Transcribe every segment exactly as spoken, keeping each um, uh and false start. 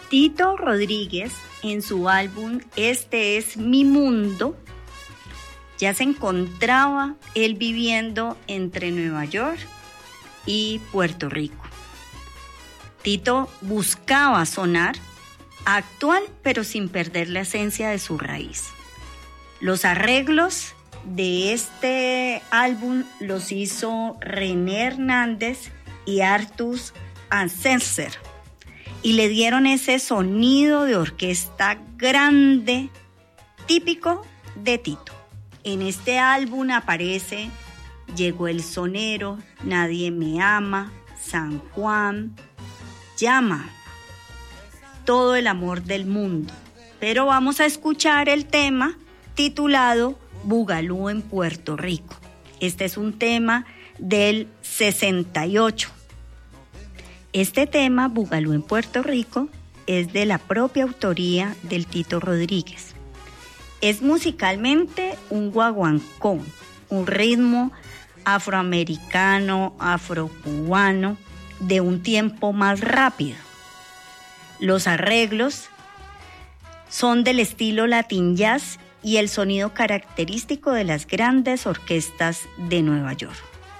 Tito Rodríguez, en su álbum Este es mi mundo, ya se encontraba él viviendo entre Nueva York y Puerto Rico. Tito buscaba sonar actual, pero sin perder la esencia de su raíz. Los arreglos de este álbum los hizo René Hernández y Artus Anselser, y le dieron ese sonido de orquesta grande, típico de Tito. En este álbum aparece Llegó el sonero, Nadie me ama, San Juan, Llama, Todo el amor del mundo. Pero vamos a escuchar el tema titulado Bugalú en Puerto Rico. Este es un tema del sesenta y ocho. Este tema, Bugalú en Puerto Rico, es de la propia autoría del Tito Rodríguez. Es musicalmente un guaguancó, un ritmo afroamericano, afrocubano, de un tiempo más rápido. Los arreglos son del estilo Latin Jazz y el sonido característico de las grandes orquestas de Nueva York.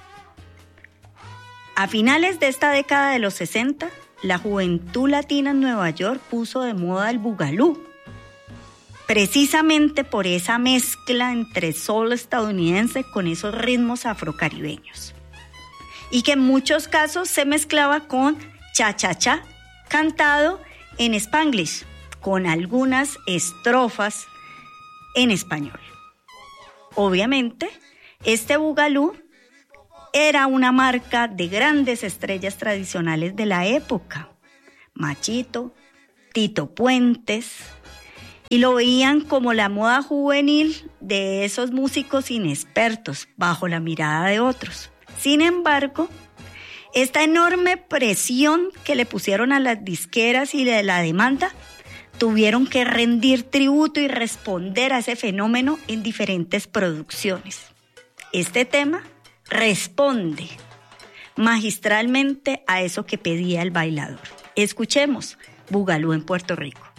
A finales de esta década de los sesenta, la juventud latina en Nueva York puso de moda el bugalú, precisamente por esa mezcla entre soul estadounidense con esos ritmos afrocaribeños, y que en muchos casos se mezclaba con cha-cha-cha cantado en Spanglish, con algunas estrofas en español. Obviamente, este bugalú era una marca de grandes estrellas tradicionales de la época, Machito, Tito Puentes, y lo veían como la moda juvenil de esos músicos inexpertos bajo la mirada de otros. Sin embargo, esta enorme presión que le pusieron a las disqueras y de la demanda, tuvieron que rendir tributo y responder a ese fenómeno en diferentes producciones. Este tema responde magistralmente a eso que pedía el bailador. Escuchemos Bugalú en Puerto Rico.